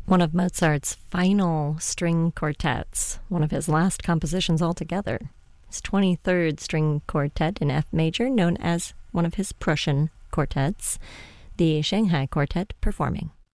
one of Mozart's final string quartets, one of his last compositions altogether. His 23rd string quartet in F major, known as one of his Prussian quartets, the Shanghai Quartet performing.